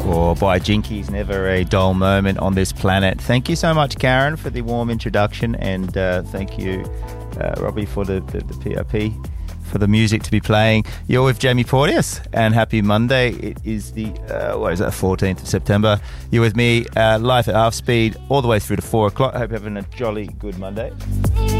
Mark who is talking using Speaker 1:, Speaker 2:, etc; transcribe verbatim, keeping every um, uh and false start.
Speaker 1: Or by Jinkies, never a dull moment on this planet. Thank you so much, Karen, for the warm introduction, and uh, thank you, uh, Robbie, for the, the, the P R P, for the music to be playing. You're with Jamie Porteous, and happy Monday. It is the, uh, what is that, fourteenth of September. You're with me, uh, live at half speed, all the way through to four o'clock. I hope you're having a jolly good Monday.